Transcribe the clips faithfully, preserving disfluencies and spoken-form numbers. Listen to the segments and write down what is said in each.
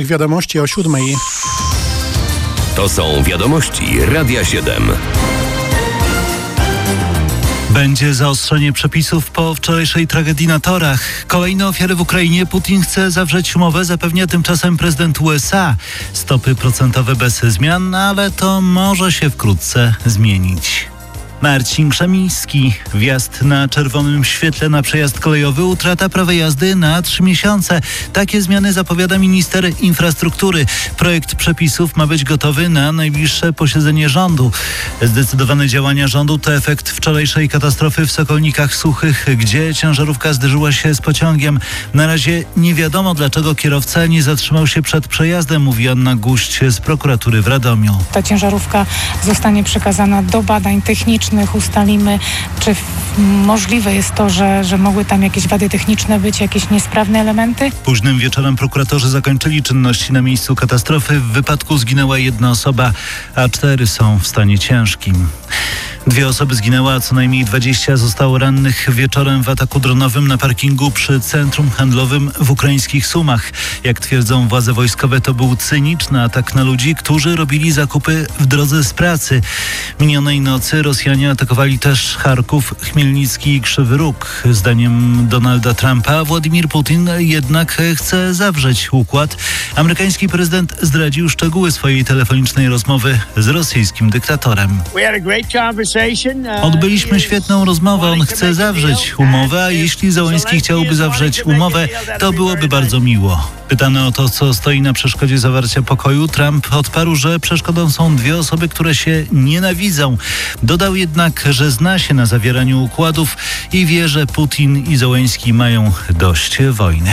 wiadomości o siódmej. To są wiadomości Radia siedem. Będzie zaostrzenie przepisów po wczorajszej tragedii na torach. Kolejne ofiary w Ukrainie. Putin chce zawrzeć umowę, zapewnia tymczasem prezydent U S A. Stopy procentowe bez zmian, ale to może się wkrótce zmienić. Marcin Krzemiński. Wjazd na czerwonym świetle na przejazd kolejowy, utrata prawa jazdy na trzy miesiące. Takie zmiany zapowiada minister infrastruktury. Projekt przepisów ma być gotowy na najbliższe posiedzenie rządu. Zdecydowane działania rządu to efekt wczorajszej katastrofy w Sokolnikach Suchych, gdzie ciężarówka zderzyła się z pociągiem. Na razie nie wiadomo, dlaczego kierowca nie zatrzymał się przed przejazdem, mówi Anna Guść z prokuratury w Radomiu. Ta ciężarówka zostanie przekazana do badań technicznych. Ustalimy, czy możliwe jest to, że, że mogły tam jakieś wady techniczne być, jakieś niesprawne elementy. Późnym wieczorem prokuratorzy zakończyli czynności na miejscu katastrofy. W wypadku zginęła jedna osoba, a cztery są w stanie ciężkim. Dwie osoby zginęły, a co najmniej dwadzieścia zostało rannych wieczorem w ataku dronowym na parkingu przy centrum handlowym w ukraińskich Sumach. Jak twierdzą władze wojskowe, to był cyniczny atak na ludzi, którzy robili zakupy w drodze z pracy. Minionej nocy Rosjanie atakowali też Charków, Chmielnicki i Krzywy Róg. Zdaniem Donalda Trumpa Władimir Putin jednak chce zawrzeć układ. Amerykański prezydent zdradził szczegóły swojej telefonicznej rozmowy z rosyjskim dyktatorem. Odbyliśmy świetną rozmowę. On chce zawrzeć umowę, a jeśli Zełenski chciałby zawrzeć umowę, to byłoby bardzo miło. Pytany o to, co stoi na przeszkodzie zawarcia pokoju, Trump odparł, że przeszkodą są dwie osoby, które się nienawidzą. Dodał jednak, że zna się na zawieraniu układów i wie, że Putin i Zełenski mają dość wojny.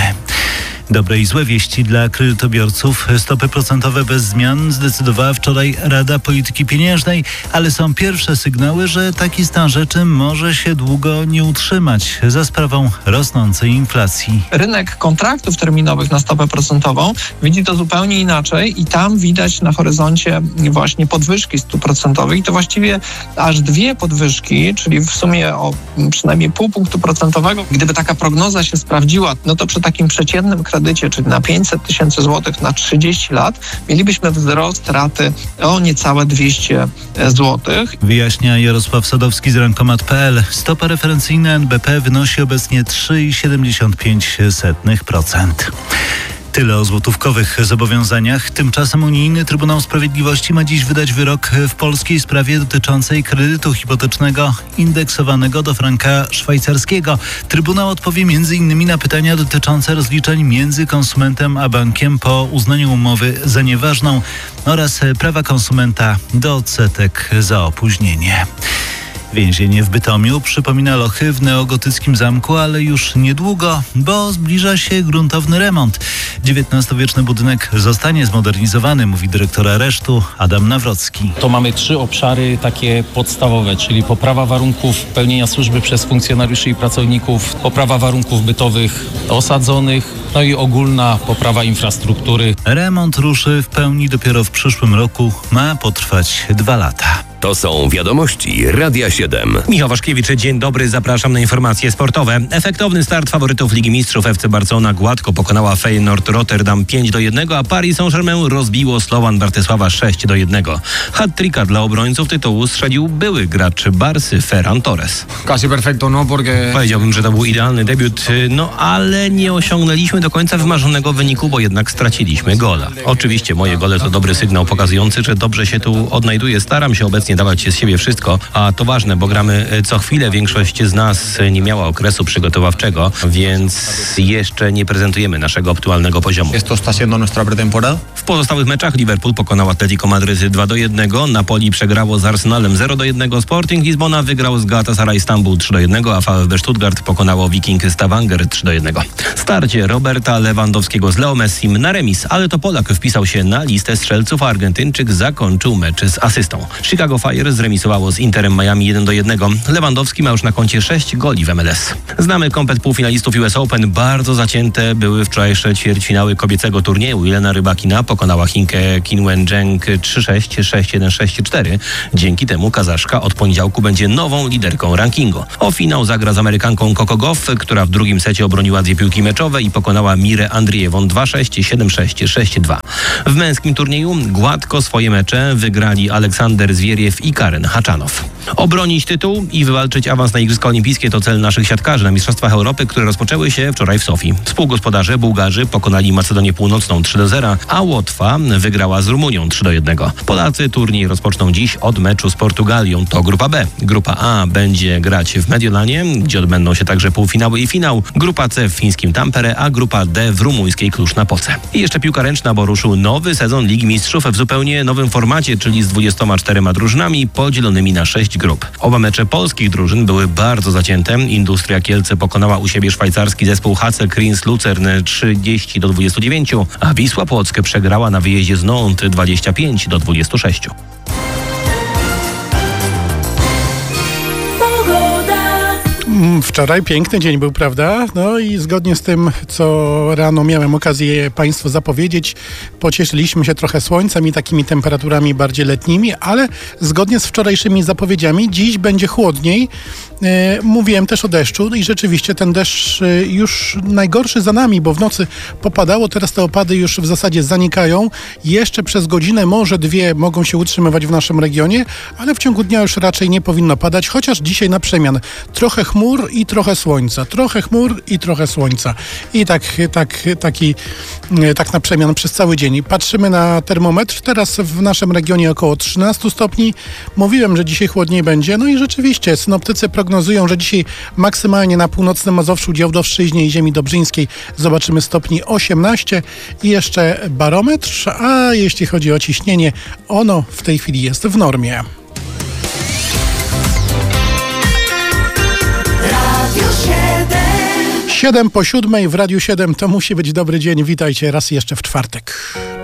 Dobre i złe wieści dla kredytobiorców. Stopy procentowe bez zmian zdecydowała wczoraj Rada Polityki Pieniężnej, ale są pierwsze sygnały, że taki stan rzeczy może się długo nie utrzymać za sprawą rosnącej inflacji. Rynek kontraktów terminowych na stopę procentową widzi to zupełnie inaczej i tam widać na horyzoncie właśnie podwyżki stóp procentowych i to właściwie aż dwie podwyżki, czyli w sumie o przynajmniej pół punktu procentowego. Gdyby taka prognoza się sprawdziła, no to przy takim przeciętnym kredycie, czyli na pięćset tysięcy złotych na trzydzieści lat, mielibyśmy wzrost raty o niecałe dwieście złotych. Wyjaśnia Jarosław Sadowski z Rankomat kropka p l. Stopa referencyjna N B P wynosi obecnie trzy przecinek siedemdziesiąt pięć procent. Tyle o złotówkowych zobowiązaniach. Tymczasem Unijny Trybunał Sprawiedliwości ma dziś wydać wyrok w polskiej sprawie dotyczącej kredytu hipotecznego indeksowanego do franka szwajcarskiego. Trybunał odpowie między innymi na pytania dotyczące rozliczeń między konsumentem a bankiem po uznaniu umowy za nieważną oraz prawa konsumenta do odsetek za opóźnienie. Więzienie w Bytomiu przypomina lochy w neogotyckim zamku, ale już niedługo, bo zbliża się gruntowny remont. dziewiętnastowieczny budynek zostanie zmodernizowany, mówi dyrektor aresztu Adam Nawrocki. To mamy trzy obszary takie podstawowe, czyli poprawa warunków pełnienia służby przez funkcjonariuszy i pracowników, poprawa warunków bytowych osadzonych, no i ogólna poprawa infrastruktury. Remont ruszy w pełni dopiero w przyszłym roku, ma potrwać dwa lata. To są wiadomości Radia siedem. Michał Waszkiewicz, dzień dobry, zapraszam na informacje sportowe. Efektowny start faworytów Ligi Mistrzów. F C Barcelona gładko pokonała Feyenoord Rotterdam pięć do jednego, a Paris Saint-Germain rozbiło Slovan Bratysława sześć do jednego. Hat-tricka dla obrońców tytułu strzelił były gracz Barsy Ferran Torres. Casi perfecto, no? Porque... Powiedziałbym, że to był idealny debiut, no ale nie osiągnęliśmy do końca wymarzonego wyniku, bo jednak straciliśmy gola. Oczywiście moje gole to dobry sygnał pokazujący, że dobrze się tu odnajduję. Staram się obecnie dawać z siebie wszystko, a to ważne, bo gramy co chwilę. Większość z nas nie miała okresu przygotowawczego, więc jeszcze nie prezentujemy naszego optymalnego poziomu. Esto está siendo nuestra pretemporada. W pozostałych meczach Liverpool pokonał Atletico Madryt dwa do jednego, Napoli przegrało z Arsenalem zero do jednego, Sporting Lizbona wygrał z Galatasaray Stambuł trzy do jednego, a V f B Stuttgart pokonało Viking Stavanger trzy do jednego. Starcie Roberta Lewandowskiego z Leo Messim na remis, ale to Polak wpisał się na listę strzelców, a Argentyńczyk zakończył mecz z asystą. Chicago Fire zremisowało z Interem Miami jeden do jednego. Lewandowski ma już na koncie sześć goli w M L S. Znamy komplet półfinalistów U S Open. Bardzo zacięte były wczorajsze ćwierćfinały kobiecego turnieju. Jelena Rybakina pokonała Chinkę Qin Wenzheng trzy sześć, sześć jeden, sześć cztery. Dzięki temu Kazaszka od poniedziałku będzie nową liderką rankingu. O finał zagra z Amerykanką Coco Gauff, która w drugim secie obroniła dwie piłki meczowe i pokonała Mirę Andriewą dwa sześć, siedem sześć, sześć dwa. W męskim turnieju gładko swoje mecze wygrali Aleksander Zwieriew i Karen Haczanow. Obronić tytuł i wywalczyć awans na Igrzyska Olimpijskie to cel naszych siatkarzy na Mistrzostwach Europy, które rozpoczęły się wczoraj w Sofii. Współgospodarze Bułgarzy pokonali Macedonię Północną trzy do zera, a Łotwa wygrała z Rumunią trzy do jednego. Polacy turniej rozpoczną dziś od meczu z Portugalią. To grupa B. Grupa A będzie grać w Mediolanie, gdzie odbędą się także półfinały i finał. Grupa C w fińskim Tampere, a grupa D w rumuńskiej Cluj-Napoce. I jeszcze piłka ręczna, bo ruszył nowy sezon Ligi Mistrzów w zupełnie nowym formacie, czyli z dwudziestoma czterema drużynami podzielonymi na sześć grup. Oba mecze polskich drużyn były bardzo zacięte. Industria Kielce pokonała u siebie szwajcarski zespół H C Kriens Lucern trzydzieści do dwudziestu dziewięciu, a Wisła Płock przegrała na wyjeździe z Nantes dwadzieścia pięć do dwudziestu sześciu. Wczoraj piękny dzień był, prawda? No i zgodnie z tym, co rano miałem okazję Państwu zapowiedzieć, pocieszyliśmy się trochę słońcem i takimi temperaturami bardziej letnimi, ale zgodnie z wczorajszymi zapowiedziami dziś będzie chłodniej. E, mówiłem też o deszczu i rzeczywiście ten deszcz e, już najgorszy za nami, bo w nocy popadało, teraz te opady już w zasadzie zanikają. Jeszcze przez godzinę, może dwie mogą się utrzymywać w naszym regionie, ale w ciągu dnia już raczej nie powinno padać, chociaż dzisiaj na przemian trochę chmur i trochę słońca, trochę chmur i trochę słońca. I tak, tak, taki, tak na przemian przez cały dzień. Patrzymy na termometr. Teraz w naszym regionie około trzynaście stopni. Mówiłem, że dzisiaj chłodniej będzie. No i rzeczywiście synoptycy prognozują, że dzisiaj maksymalnie na północnym Mazowszu, Działdowszczyźnie i ziemi dobrzyńskiej zobaczymy stopni osiemnaście i jeszcze barometr. A jeśli chodzi o ciśnienie, ono w tej chwili jest w normie. siedem po siódmej w Radiu siedem to musi być dobry dzień. Witajcie raz jeszcze w czwartek.